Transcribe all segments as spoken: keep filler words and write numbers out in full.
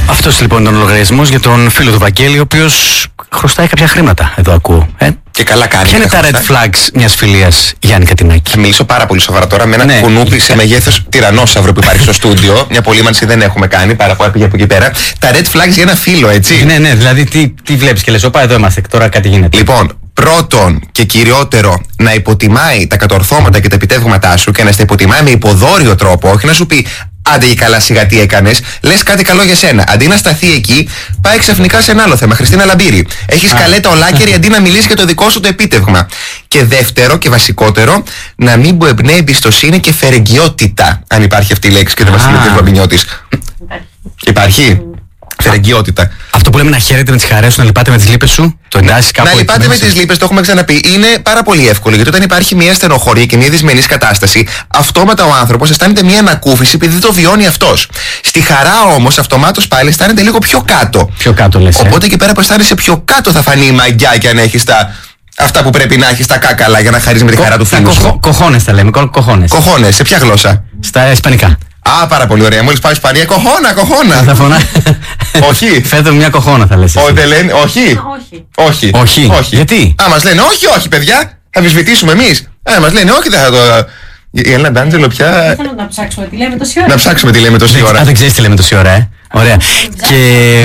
Αυτός λοιπόν ήταν ο λογαριασμός για τον φίλο του Βαγγέλη, ο οποίος χρωστάει κάποια χρήματα. Εδώ ακούω. Ε? Και καλά κάνει. Ποια είναι τα red flags μιας φιλίας, Γιάννη Κατινάκη? Θα μιλήσω πάρα πολύ σοβαρά τώρα με ένα ναι. κουνούπι σε μεγέθος τυρανόσαυρο που υπάρχει στο στούντιο. Μια απολύμανση δεν έχουμε κάνει, παρά που έπηγε από εκεί πέρα. Τα red flags για ένα φίλο, έτσι. Ναι, ναι, δηλαδή τι, τι βλέπεις και λες, όπα, εδώ είμαστε, τώρα κάτι γίνεται. Λοιπόν, πρώτον και κυριότερο, να υποτιμάει τα κατορθώματα και τα επιτεύγματά σου και να στα υποτιμάει με υποδόριο τρόπο, όχι να σου πει άντε και καλά σιγά τι έκανες, λες κάτι καλό για σένα. Αντί να σταθεί εκεί, πάει ξαφνικά σε ένα άλλο θέμα. Χριστίνα Λαμπύρη. Έχεις καλέτα ολάκερη αντί να μιλήσει για το δικό σου το επίτευγμα. Και δεύτερο και βασικότερο, να μην μου εμπνέει εμπιστοσύνη και φερεγγιότητα. Αν υπάρχει αυτή η λέξη και δεν μας την ο Μπαμινιώτης. Υπάρχει. Φερεγγιότητα. Αυτό που λέμε να χαίρετε με τις χαρές σου, να λυπάτε με τις λύπες σου, το εντάσσεις κάπου. Να λυπάτε με τις λύπες, το έχουμε ξαναπεί. Είναι πάρα πολύ εύκολο, γιατί όταν υπάρχει μια στενοχωρία και μια δυσμενής κατάσταση, αυτόματα ο άνθρωπος αισθάνεται μια ανακούφιση επειδή δεν το βιώνει αυτός. Στη χαρά όμως, αυτομάτως πάλι αισθάνεται λίγο πιο κάτω. Πιο κάτω λες. Οπότε ε? εκεί πέρα που αισθάνεσαι πιο κάτω θα φανεί η μαγκιά και αν έχεις τα. Αυτά που πρέπει να έχεις τα κάκαλα για να χαρείς με τη χαρά του φίλου σου. Κοχώνες τα λέμε, κοχώνες. Κοχώνες, σε ποια γλώσσα? Στα ισπανικά. Α, πάρα πολύ ωραία. Μόλις πάω Ισπανία, κοχώνα, κοχώνα. Θα φωνά. Όχι. Φέτο μια κοχώνα θα λες. Όχι, δεν λένε. Όχι. Όχι. Όχι. Όχι. Γιατί? Α, μας λένε όχι, όχι, παιδιά. Θα αμφισβητήσουμε εμείς. Α, μας λένε όχι, δεν θα το. Η Έλληνα Ντάντζελο πια. Δεν θέλω να ψάξουμε τι λέμε τόση ώρα. Να ψάξουμε τι λέμε τόση ώρα. Α, δεν ξέρεις τι λέμε τόση ώρα, ε. Ωραία. Και.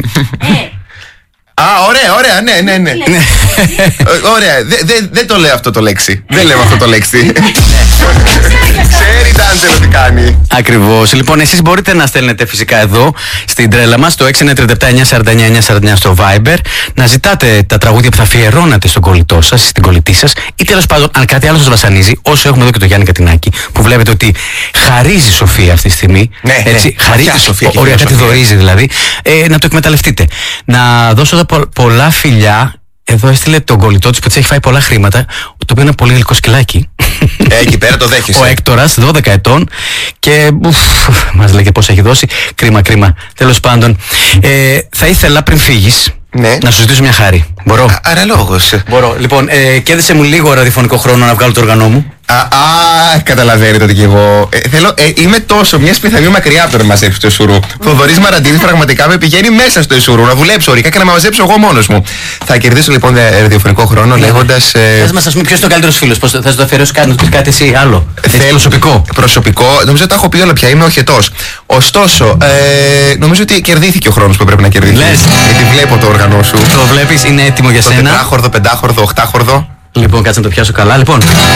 Α, ωραία, ωραία, ναι, ναι, ναι. Ωραία, δεν το λέω αυτό το λέξη. Δεν λέω αυτό το λέξη. Ξέρει η Ντάντζελο τι κάνει. Ακριβώς. Λοιπόν, εσείς μπορείτε να στέλνετε φυσικά εδώ στην τρέλα μας το έξι εννιά τρία επτά εννιά τέσσερα εννιά εννιά τέσσερα εννιά στο Viber, να ζητάτε τα τραγούδια που θα αφιερώνατε στον κολλητό σας, στην κολλητή σας, ή τέλος πάντων, αν κάτι άλλο σας βασανίζει, όσο έχουμε εδώ και το Γιάννη Κατινάκη, που βλέπετε ότι χαρίζει Σοφία αυτή τη στιγμή. Ναι, έτσι, ναι, χαρίζει Σοφία. Ωραία, κάτι δωρίζει δηλαδή. Ε, να το εκμεταλλευτείτε. Να δώσω εδώ πο, πολλά φιλιά. Εδώ έστειλε τον κολλητό της που της έχει φάει πολλά χρήματα, το οποίο είναι πολύ γλυκό σκυλάκι. Ε, εκεί πέρα το δέχεσαι. Ο Έκτορας, δώδεκα ετών, και ουφ, μας λέει και πώς έχει δώσει. Κρίμα, κρίμα. Τέλος πάντων, ε, θα ήθελα πριν φύγεις ναι. να σου ζητήσω μια χάρη. Μπορώ? Α, αραλόγως. Μπορώ. Λοιπόν, ε, κέρδισε μου λίγο ραδιοφωνικό χρόνο να βγάλω το όργανό μου. Α, α, καταλαβαίνετε ότι και εγώ ε, θέλω, ε, είμαι τόσο μια πιθανή μακριά από το να μαζέψει το Ισουρού. Θοδωρής Μαραντίνης πραγματικά με πηγαίνει μέσα στο Ισουρού να δουλέψω ορικά και να με μαζέψω εγώ μόνος μου. Θα κερδίσω λοιπόν ραδιοφωνικό χρόνο λέγοντας. Ε... Θες μας, ας πούμε, ποιος είναι ο καλύτερος φίλος, πώς θα σου το αφιερώσει κάτι, να του πεις κάτι εσύ άλλο? Θέλω προσωπικό. Προσωπικό, νομίζω ότι τα έχω πει όλα πια, είμαι οχετός. Ωστόσο, ε, νομίζω ότι κερδίθηκε ο χρόνος που πρέπει να κερδιθεί. Λες. Γιατί βλέπω το όργανο σου. Το βλέπεις, είναι έτοιμο για το σένα. τετράχορδο, πεντάχορδο, οχτάχορδο. Λοιπόν, κάτσε να το πιάσω καλά. Λοιπόν.